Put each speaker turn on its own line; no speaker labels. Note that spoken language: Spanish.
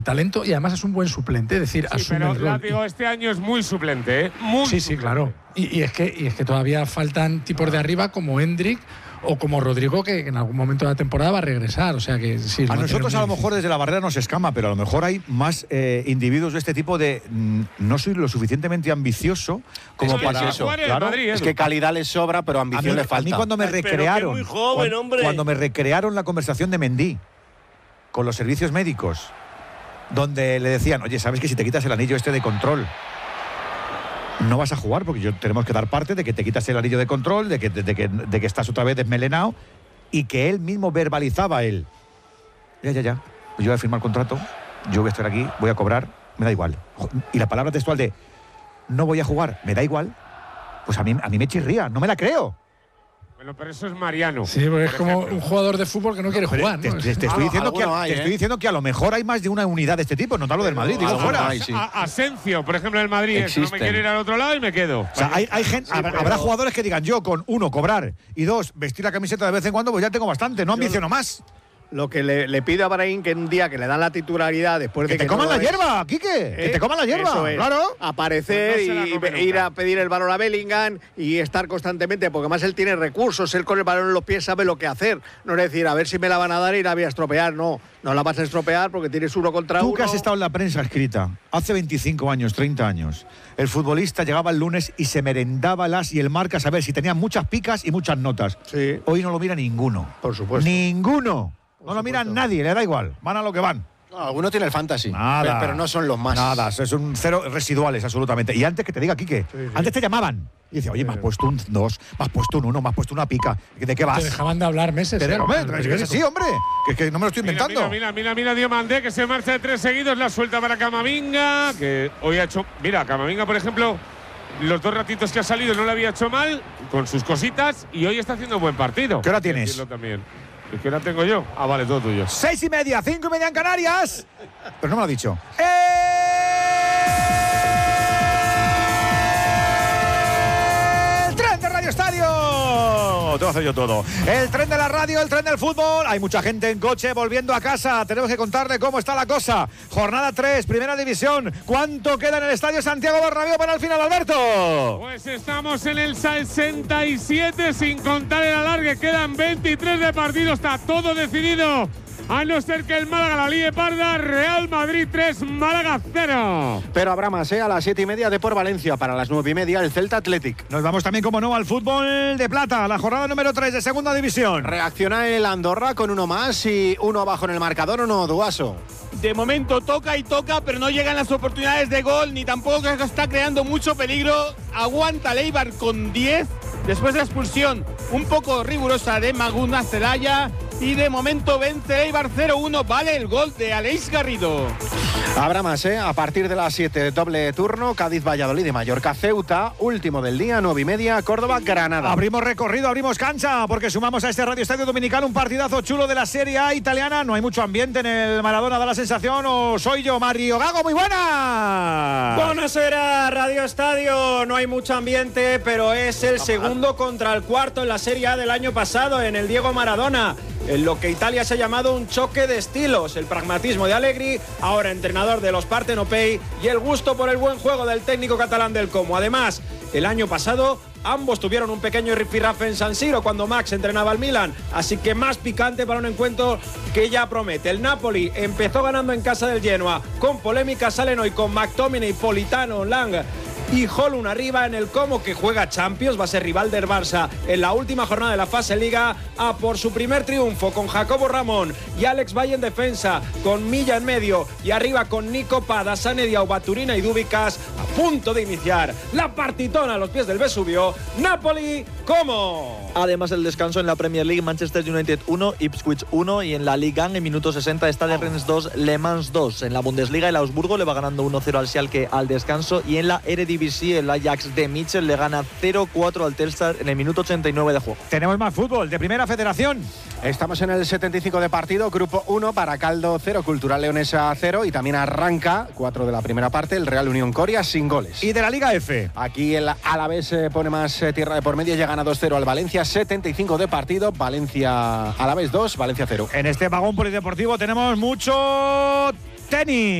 talento y además es un buen suplente, es decir,
sí,
asume
pero
el rol.
Látigo este año es muy suplente, ¿eh? Muy
sí,
suplente.
claro. Y es que todavía faltan tipos de arriba como Hendrik o como Rodrigo, que en algún momento de la temporada va a regresar. O sea que sí.
A nosotros a lo mejor desde la barrera nos escama, pero a lo mejor hay más individuos de este tipo de no soy lo suficientemente ambicioso como para
eso.
Claro.
Madrid,
es que calidad le sobra, pero ambición le falta.
A mí cuando me recrearon,
muy joven, hombre.
cuando me recrearon la conversación de Mendy con los servicios médicos, donde le decían, oye, ¿sabes que si te quitas el anillo este de control no vas a jugar? Porque tenemos que dar parte de que te quitas el anillo de control, de que estás otra vez desmelenado, y que él mismo verbalizaba él. Ya. Pues yo voy a firmar contrato, yo voy a estar aquí, voy a cobrar, me da igual. Y la palabra textual de no voy a jugar, me da igual, pues a mí me chirría, no me la creo.
Bueno, pero eso es Mariano.
Sí, porque es como un jugador de fútbol que no quiere jugar, ¿no?
Te estoy diciendo que a lo mejor hay más de una unidad de este tipo, no te hablo del Madrid, digo fuera.
Asencio, por ejemplo, del Madrid, no me quiero ir al otro lado y me quedo.
O sea, hay gente, habrá jugadores que digan, yo con 1, cobrar, y 2, vestir la camiseta de vez en cuando, pues ya tengo bastante, no ambiciono más.
Lo que le pido a Brahim, que un día que le dan la titularidad después de
que te coman la hierba, Quique, que te coman la hierba, claro.
Aparecer pues y ir a pedir el balón a Bellingham y estar constantemente, porque además él tiene recursos, él con el balón en los pies sabe lo que hacer. No es decir, a ver si me la van a dar y la voy a estropear, no la vas a estropear porque tienes 1 contra 1.
Tú que has estado en la prensa escrita, hace 25 años, 30 años, el futbolista llegaba el lunes y se merendaba las y el Marca a saber si tenía muchas picas y muchas notas.
Sí.
Hoy no lo mira ninguno.
Por supuesto.
Ninguno. No lo mira nadie, le da igual. Van a lo que van.
No, alguno tiene el fantasy.
Nada.
Pero no son los más.
Nada, es un cero residuales, absolutamente. Y antes que te diga, Quique, antes te llamaban. Y dice, oye, me has puesto un 2, me has puesto un 1, me has puesto una pica. ¿De qué vas?
Te dejaban de hablar meses.
Es así, hombre. Que no me lo estoy inventando.
Mira, Diomandé, que se marcha de 3 seguidos. La suelta para Camavinga, que hoy ha hecho. Mira, Camavinga, por ejemplo, los 2 ratitos que ha salido no lo había hecho mal, con sus cositas, y hoy está haciendo un buen partido.
¿Qué hora tienes?
También. ¿Qué hora tengo yo? Ah, vale, todo tuyo.
6:30, 5:30 en Canarias. Pero no me lo ha dicho. ¡El tren de Radio Estadio! Te voy a hacer yo todo. El tren de la radio, el tren del fútbol. Hay mucha gente en coche volviendo a casa. Tenemos que contarle cómo está la cosa. Jornada 3, Primera División. ¿Cuánto queda en el Estadio Santiago Bernabéu para el final, Alberto?
Pues estamos en el 67, sin contar el alargue. Quedan 23 de partido. Está todo decidido. A no ser que el Málaga la líe parda. Real Madrid 3, Málaga 0.
Pero habrá más, a las 7:30 de por Valencia. Para las 9:30 el Celta Athletic.
Nos vamos también, como no, al fútbol de plata. La jornada número 3 de Segunda División.
Reacciona el Andorra con 1 más y 1 abajo en el marcador, ¿o no, Duaso?
De momento toca, pero no llegan las oportunidades de gol, ni tampoco está creando mucho peligro. Aguanta Leibar con 10 después de la expulsión un poco rigurosa de Maguna Celaya. Y de momento vence Eibar 0-1, vale el gol de Aleix Garrido.
Habrá más, a partir de las 7, doble turno, Cádiz, Valladolid y Mallorca, Ceuta, último del día, 9:30, Córdoba, Granada.
Abrimos recorrido, abrimos cancha, porque sumamos a este Radio Estadio Dominical un partidazo chulo de la Serie A italiana. No hay mucho ambiente en el Maradona, da la sensación, o soy yo, Mario Gago, muy buena.
Buonasera, Radio Estadio. No hay mucho ambiente, pero es el segundo contra el cuarto en la Serie A del año pasado, en el Diego Maradona. En lo que Italia se ha llamado un choque de estilos, el pragmatismo de Allegri, ahora entrenador de los Partenopei, y el gusto por el buen juego del técnico catalán del Como. Además, el año pasado ambos tuvieron un pequeño rifirrafe en San Siro cuando Max entrenaba al Milan, así que más picante para un encuentro que ya promete. El Napoli empezó ganando en casa del Genoa, con polémica salen hoy con McTominay, Politano, Lang y Holund arriba en el Como, que juega Champions, va a ser rival del Barça en la última jornada de la fase Liga, a por su primer triunfo, con Jacobo Ramón y Alex Valle en defensa, con Milla en medio y arriba con Nico Pada, Sanedia, Baturina y Dúbicas, a punto de iniciar la partitona a los pies del Vesubio. Napoli, Como.
Además, el descanso en la Premier League, Manchester United 1, Ipswich 1, y en la Liga 1 en minuto 60 Stade Rennes 2, Le Mans 2. En la Bundesliga, el Augsburgo le va ganando 1-0 al Schalke al descanso, y en la Eredivisie el Ajax de Mitchell le gana 0-4 al Telstar en el minuto 89 de juego.
Tenemos más fútbol de Primera Federación.
Estamos en el 75 de partido, grupo 1, Baracaldo 0, Cultural Leonesa 0, y también arranca 4 de la primera parte el Real Unión Coria sin goles.
Y de la Liga F.
Aquí el Alavés pone más tierra de por medio, ya gana 2-0 al Valencia, 75 de partido, Valencia Alavés 2, Valencia 0.
En este vagón polideportivo tenemos mucho Tenis.